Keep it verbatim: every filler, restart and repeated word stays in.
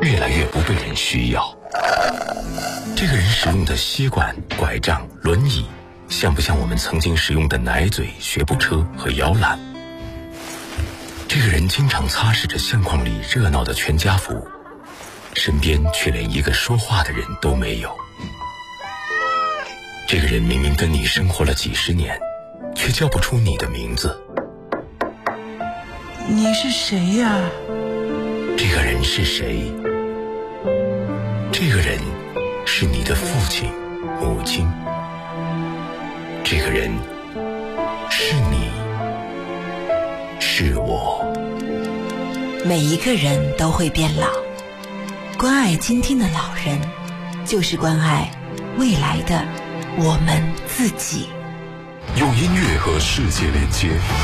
越来越不被人需要。这个人使用的吸管、拐杖、轮椅，像不像我们曾经使用的奶嘴、学步车和摇篮？这个人经常擦拭着相框里热闹的全家福，身边却连一个说话的人都没有。这个人明明跟你生活了几十年，却叫不出你的名字。 你是谁呀？ 这个人是谁？这个人是你的父亲、母亲。这个人是你，是我。 每一个人都会变老，关爱今天的老人，就是关爱未来的我们自己。 用音乐和世界连接，